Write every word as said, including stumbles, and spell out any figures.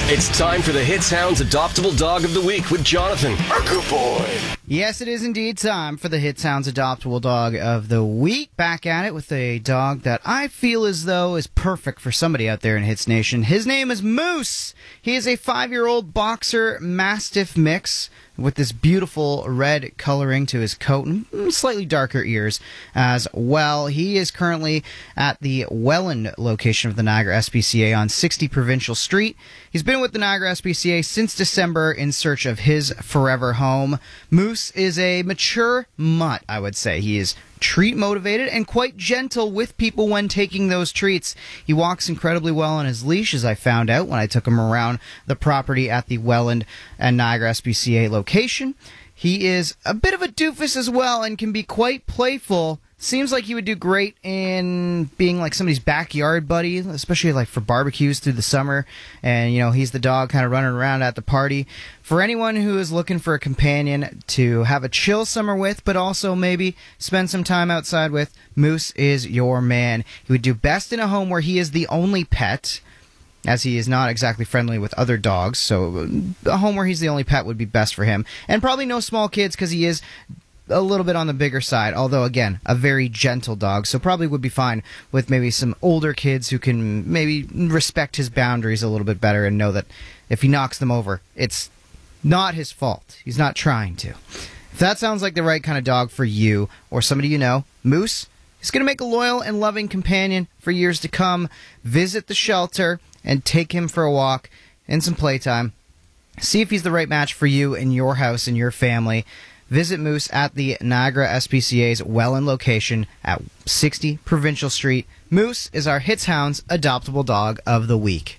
It's time for the Hit Sounds Adoptable Dog of the Week with Jonathan, our good boy. Yes, it is indeed time for the Hit Sounds Adoptable Dog of the Week. Back at it with a dog that I feel as though is perfect for somebody out there in Hits Nation. His name is Moose. He is a five-year-old boxer mastiff mix with this beautiful red coloring to his coat and slightly darker ears as well. He is currently at the Welland location of the Niagara S P C A on sixty Provincial Street. He's been with the Niagara S P C A since December in search of his forever home. Moose is a mature mutt, I would say. He is treat motivated and quite gentle with people when taking those treats. He walks incredibly well on his leash, as I found out when I took him around the property at the Welland and Niagara S P C A location. He is a bit of a doofus as well and can be quite playful. Seems like he would do great in being like somebody's backyard buddy, especially like for barbecues through the summer. And, you know, he's the dog kind of running around at the party. For anyone who is looking for a companion to have a chill summer with, but also maybe spend some time outside with, Moose is your man. He would do best in a home where he is the only pet, as he is not exactly friendly with other dogs. So a home where he's the only pet would be best for him. And probably no small kids because he is a little bit on the bigger side, although, again, a very gentle dog, so probably would be fine with maybe some older kids who can maybe respect his boundaries a little bit better and know that if he knocks them over, it's not his fault. He's not trying to. If that sounds like the right kind of dog for you or somebody you know, Moose is going to make a loyal and loving companion for years to come. Visit the shelter and take him for a walk and some playtime. See if he's the right match for you in your house and your family. Visit Moose at the Niagara S P C A's Welland location at sixty Provincial Street. Moose is our Hits Hounds Adoptable Dog of the Week.